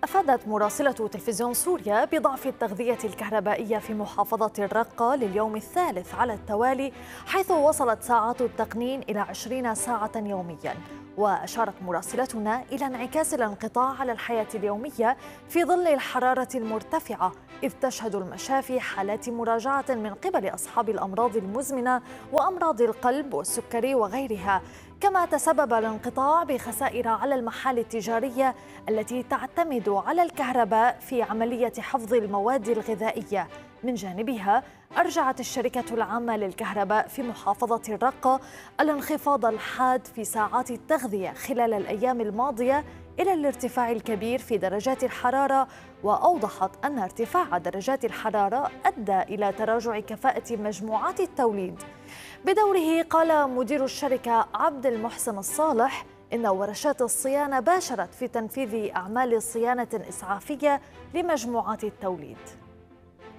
أفادت مراسلة تلفزيون سوريا بضعف التغذية الكهربائية في محافظة الرقة لليوم الثالث على التوالي، حيث وصلت ساعات التقنين إلى 20 ساعة يومياً. وأشارت مراسلتنا إلى انعكاس الانقطاع على الحياة اليومية في ظل الحرارة المرتفعة، إذ تشهد المشافي حالات مراجعة من قبل أصحاب الأمراض المزمنة وأمراض القلب والسكري وغيرها. كما تسبب الانقطاع بخسائر على المحال التجارية التي تعتمد على الكهرباء في عملية حفظ المواد الغذائية. من جانبها أرجعت الشركة العامة للكهرباء في محافظة الرقة الانخفاض الحاد في ساعات التغذية خلال الأيام الماضية إلى الارتفاع الكبير في درجات الحرارة، وأوضحت أن ارتفاع درجات الحرارة أدى إلى تراجع كفاءة مجموعات التوليد. بدوره قال مدير الشركة عبد المحسن الصالح إن ورشات الصيانة باشرت في تنفيذ أعمال صيانة إسعافية لمجموعات التوليد.